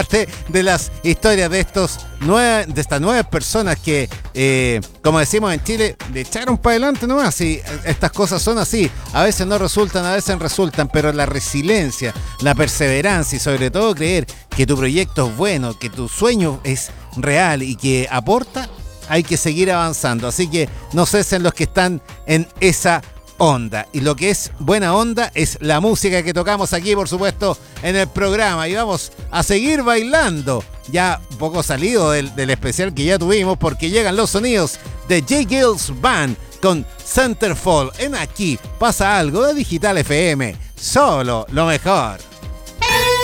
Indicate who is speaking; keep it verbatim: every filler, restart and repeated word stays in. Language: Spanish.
Speaker 1: parte de las historias de estos nueve, de estas nueve personas que, eh, como decimos en Chile, le echaron para adelante nomás. Y estas cosas son así. A veces no resultan, a veces resultan, pero la resiliencia, la perseverancia y sobre todo creer que tu proyecto es bueno, que tu sueño es real y que aporta, hay que seguir avanzando. Así que no cesen los que están en esa onda. Y lo que es buena onda es la música que tocamos aquí, por supuesto, en el programa. Y vamos a seguir bailando. Ya un poco salido del, del especial que ya tuvimos, porque llegan los sonidos de J. Gills Band con Centerfold. En Aquí Pasa Algo de Digital F M. Solo lo mejor.